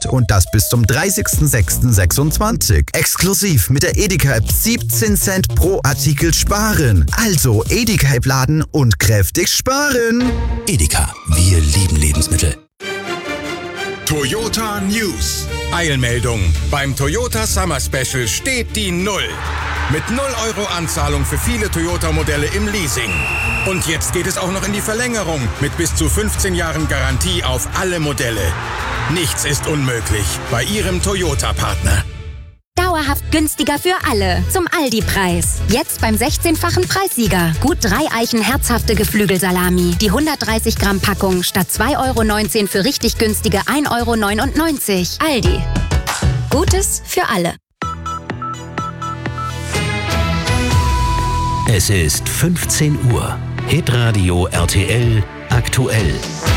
und das bis zum 30.06.26. Exklusiv mit der Edeka-App 17 Cent pro Artikel sparen. Also Edeka-App laden und kräftig sparen. Edeka, wir lieben Lebensmittel. Toyota News. Eilmeldung. Beim Toyota Summer Special steht die Null. Mit 0 € Anzahlung für viele Toyota-Modelle im Leasing. Und jetzt geht es auch noch in die Verlängerung mit bis zu 15 Jahren Garantie auf alle Modelle. Nichts ist unmöglich bei Ihrem Toyota-Partner. Dauerhaft günstiger für alle. Zum Aldi-Preis. Jetzt beim 16-fachen Preissieger. Gut 3 Eichen herzhafte Geflügelsalami. Die 130 Gramm Packung statt 2,19 € für richtig günstige 1,99 €. Aldi. Gutes für alle. Es ist 15 Uhr. Hitradio RTL aktuell.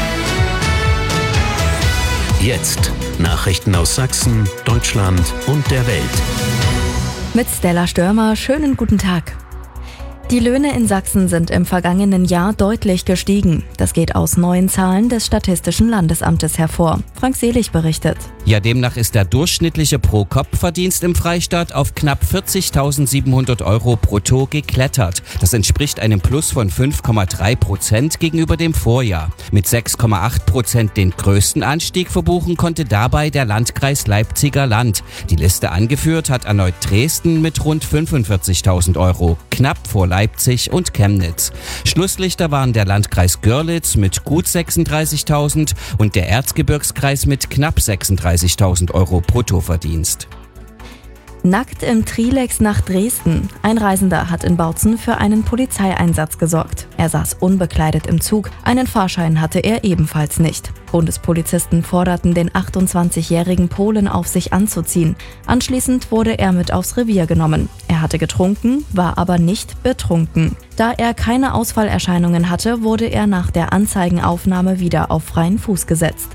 Jetzt Nachrichten aus Sachsen, Deutschland und der Welt. Mit Stella Störmer, schönen guten Tag. Die Löhne in Sachsen sind im vergangenen Jahr deutlich gestiegen. Das geht aus neuen Zahlen des Statistischen Landesamtes hervor. Frank Selig berichtet. Ja, demnach ist der durchschnittliche Pro-Kopf-Verdienst im Freistaat auf knapp 40.700 € brutto geklettert. Das entspricht einem Plus von 5,3% gegenüber dem Vorjahr. Mit 6,8% den größten Anstieg verbuchen konnte dabei der Landkreis Leipziger Land. Die Liste angeführt hat erneut Dresden mit rund 45.000 €, knapp vor Leipzig und Chemnitz. Schlusslichter waren der Landkreis Görlitz mit gut 36.000 und der Erzgebirgskreis mit knapp 36.000 € Bruttoverdienst. Nackt im Trilex nach Dresden. Ein Reisender hat in Bautzen für einen Polizeieinsatz gesorgt. Er saß unbekleidet im Zug. Einen Fahrschein hatte er ebenfalls nicht. Bundespolizisten forderten den 28-jährigen Polen auf, sich anzuziehen. Anschließend wurde er mit aufs Revier genommen. Er hatte getrunken, war aber nicht betrunken. Da er keine Ausfallerscheinungen hatte, wurde er nach der Anzeigenaufnahme wieder auf freien Fuß gesetzt.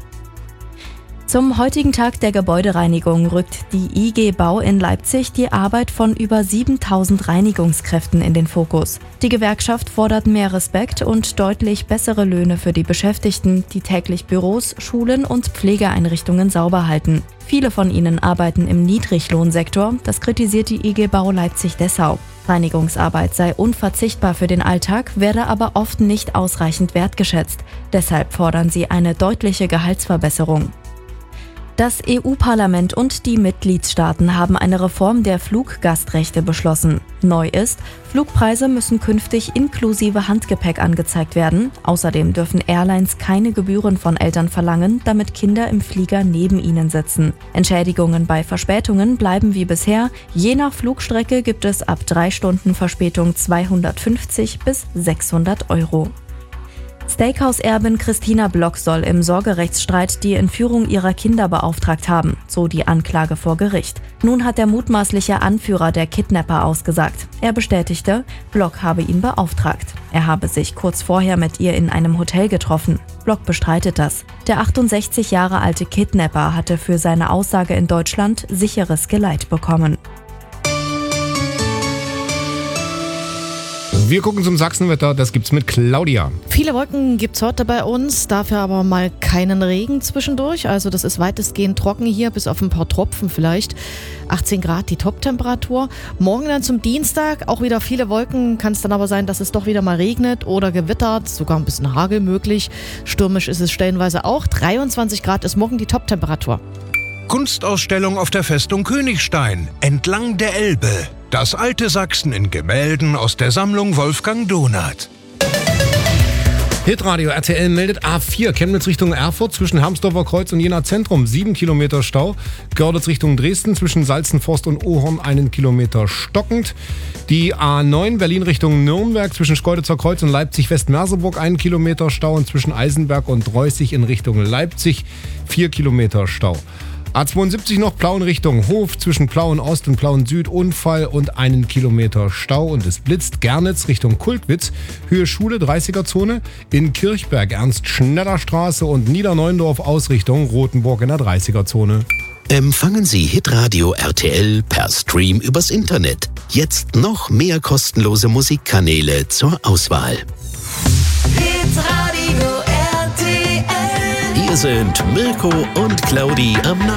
Zum heutigen Tag der Gebäudereinigung rückt die IG Bau in Leipzig die Arbeit von über 7.000 Reinigungskräften in den Fokus. Die Gewerkschaft fordert mehr Respekt und deutlich bessere Löhne für die Beschäftigten, die täglich Büros, Schulen und Pflegeeinrichtungen sauber halten. Viele von ihnen arbeiten im Niedriglohnsektor, das kritisiert die IG Bau Leipzig-Dessau. Reinigungsarbeit sei unverzichtbar für den Alltag, werde aber oft nicht ausreichend wertgeschätzt. Deshalb fordern sie eine deutliche Gehaltsverbesserung. Das EU-Parlament und die Mitgliedstaaten haben eine Reform der Fluggastrechte beschlossen. Neu ist, Flugpreise müssen künftig inklusive Handgepäck angezeigt werden. Außerdem dürfen Airlines keine Gebühren von Eltern verlangen, damit Kinder im Flieger neben ihnen sitzen. Entschädigungen bei Verspätungen bleiben wie bisher. Je nach Flugstrecke gibt es ab 3 Stunden Verspätung 250 bis 600 €. Steakhouse-Erbin Christina Block soll im Sorgerechtsstreit die Entführung ihrer Kinder beauftragt haben, so die Anklage vor Gericht. Nun hat der mutmaßliche Anführer der Kidnapper ausgesagt. Er bestätigte, Block habe ihn beauftragt. Er habe sich kurz vorher mit ihr in einem Hotel getroffen. Block bestreitet das. Der 68 Jahre alte Kidnapper hatte für seine Aussage in Deutschland sicheres Geleit bekommen. Wir gucken zum Sachsenwetter, das gibt's mit Claudia. Viele Wolken gibt's heute bei uns, dafür aber mal keinen Regen zwischendurch. Also das ist weitestgehend trocken hier, bis auf ein paar Tropfen vielleicht. 18 Grad die Toptemperatur. Morgen dann zum Dienstag auch wieder viele Wolken. Kann es dann aber sein, dass es doch wieder mal regnet oder gewittert, sogar ein bisschen Hagel möglich. Stürmisch ist es stellenweise auch. 23 Grad ist morgen die Toptemperatur. Kunstausstellung auf der Festung Königstein, entlang der Elbe. Das alte Sachsen in Gemälden aus der Sammlung Wolfgang Donath. Hitradio RTL meldet A4 Chemnitz Richtung Erfurt zwischen Hermsdorfer Kreuz und Jena Zentrum 7 Kilometer Stau. Görlitz Richtung Dresden zwischen Salzenforst und Ohorn 1 Kilometer stockend. Die A9 Berlin Richtung Nürnberg zwischen Schkeuditzer Kreuz und Leipzig-West-Merseburg 1 Kilometer Stau und zwischen Eisenberg und Reußig in Richtung Leipzig 4 Kilometer Stau. A72 noch Plauen Richtung Hof, zwischen Plauen Ost und Plauen Süd Unfall und 1 Kilometer Stau und es blitzt. Gernitz Richtung Kultwitz, Höhe Schule 30er-Zone, in Kirchberg Ernst-Schneller-Straße und Niederneundorf Ausrichtung Rothenburg in der 30er-Zone. Empfangen Sie Hitradio RTL per Stream übers Internet. Jetzt noch mehr kostenlose Musikkanäle zur Auswahl. Hitradio RTL. Hier sind Mirko und Claudi am